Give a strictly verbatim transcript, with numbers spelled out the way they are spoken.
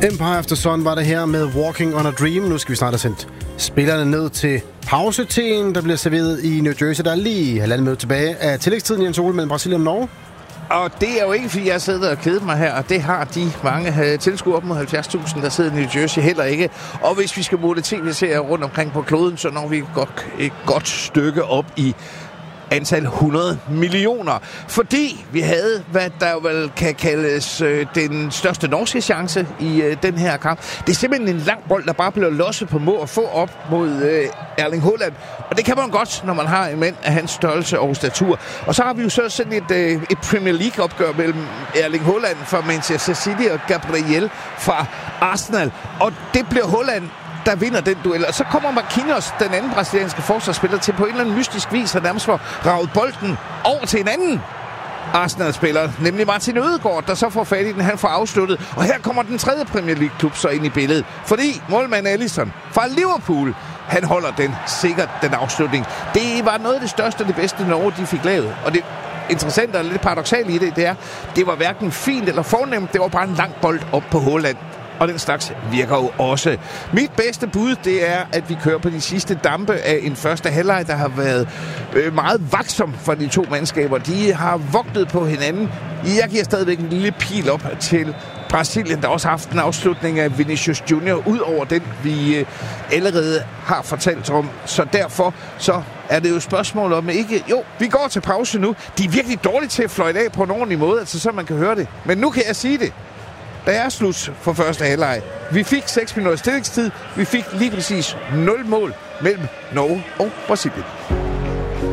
Empire of the Sun var det her med Walking on a Dream. Nu skal vi snart have sendt spillerne ned til pauseteen, der bliver serveret i New Jersey. Der er lige halvandet minut tilbage af tillægstiden i en sol mellem Brasilien og Norge. Og det er jo ikke, fordi jeg sidder og keder mig her, og det har de mange tilskuere op mod halvfjerds tusind, der sidder i New Jersey heller ikke. Og hvis vi skal måle tv-serier rundt omkring på kloden, så når vi et godt, et godt stykke op i antal hundrede millioner. Fordi vi havde, hvad der vel kan kaldes øh, den største norske chance i øh, den her kamp. Det er simpelthen en lang bold, der bare bliver losset på mål og få op mod øh, Erling Haaland. Og det kan man godt, når man har en mand af hans størrelse og statur. Og så har vi jo så sådan et, øh, et Premier League-opgør mellem Erling Haaland fra Manchester City og Gabriel fra Arsenal. Og det bliver Haaland, der vinder den duel. Og så kommer Marquinhos, den anden brasilianske forsvarsspiller, til på en eller anden mystisk vis at nærmest få raget bolden over til en anden Arsenal-spiller, nemlig Martin Ødegaard, der så får fat i den, han får afsluttet. Og her kommer den tredje Premier League-klub så ind i billedet, fordi målmand Alisson fra Liverpool, han holder den sikkert, den afslutning. Det var noget af det største og det bedste, Norge de fik lavet. Og det interessante og lidt paradoksalt i det, det er, det var hverken fint eller fornemt, det var bare en lang bold op på Haaland. Og den slags virker jo også. Mit bedste bud, det er, at vi kører på de sidste dampe af en første halvleg, der har været øh, meget vaksom for de to mandskaber. De har vogtet på hinanden. Jeg giver stadigvæk en lille pil op til Brasilien, der også har haft en afslutning af Vinicius Junior, ud over den, vi øh, allerede har fortalt om. Så derfor så er det jo et spørgsmål om ikke... Jo, vi går til pause nu. De er virkelig dårlige til at fløjte af på en ordentlig måde, altså så man kan høre det. Men nu kan jeg sige det. Der er slut for første halvleg. Vi fik seks minutters stillingstid. Vi fik lige præcis nul mål mellem Norge og Brasilien.